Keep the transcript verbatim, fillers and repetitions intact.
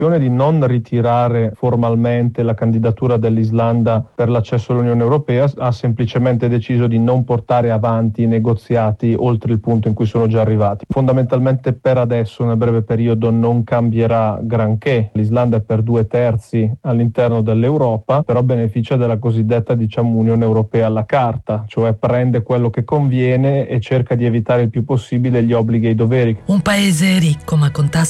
decisione di non ritirare formalmente la candidatura dell'Islanda per l'accesso all'Unione Europea, ha semplicemente deciso di non portare avanti i negoziati oltre il punto in cui sono già arrivati. Fondamentalmente per adesso nel breve periodo non cambierà granché. L'Islanda è per due terzi all'interno dell'Europa, però beneficia della cosiddetta diciamo Unione Europea alla carta, cioè prende quello che conviene e cerca di evitare il più possibile gli obblighi e i doveri. Un paese ricco ma con tasse